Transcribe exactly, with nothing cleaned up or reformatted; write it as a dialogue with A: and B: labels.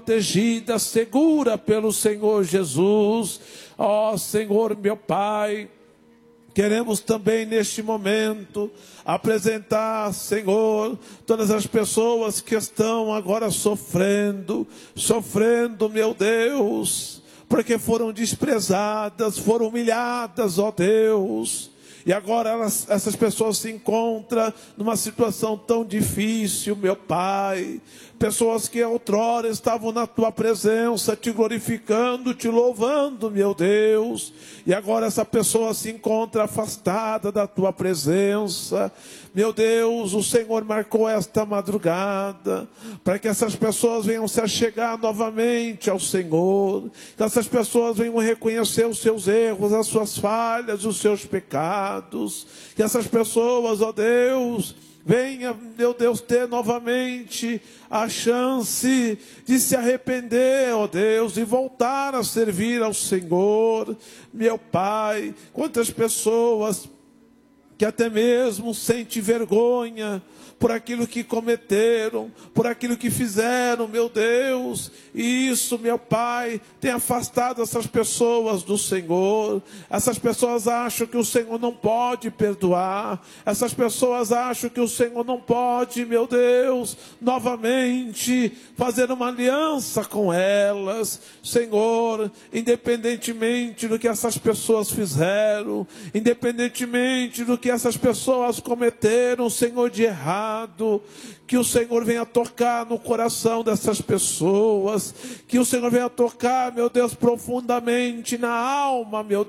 A: protegida, segura pelo Senhor Jesus. Ó Senhor, meu Pai, queremos também neste momento apresentar, Senhor, todas as pessoas que estão agora sofrendo, sofrendo, meu Deus, porque foram desprezadas, foram humilhadas, ó Deus. E agora elas, essas pessoas se encontram numa situação tão difícil, meu Pai. Pessoas que outrora estavam na Tua presença, Te glorificando, Te louvando, meu Deus. E agora essa pessoa se encontra afastada da Tua presença. Meu Deus, o Senhor marcou esta madrugada para que essas pessoas venham se achegar novamente ao Senhor. Que essas pessoas venham reconhecer os seus erros, as suas falhas, os seus pecados. Que essas pessoas, ó Deus, venha, meu Deus, ter novamente a chance de se arrepender, ó Deus, e voltar a servir ao Senhor. Meu Pai, quantas pessoas que até mesmo sentem vergonha por aquilo que cometeram, por aquilo que fizeram, meu Deus. E isso, meu Pai, tem afastado essas pessoas do Senhor. Essas pessoas acham que o Senhor não pode perdoar. Essas pessoas acham que o Senhor não pode, meu Deus, novamente fazer uma aliança com elas. Senhor, independentemente do que essas pessoas fizeram, independentemente do que essas pessoas cometeram, Senhor, de errado, que o Senhor venha tocar no coração dessas pessoas, que o Senhor venha tocar, meu Deus, profundamente na alma, meu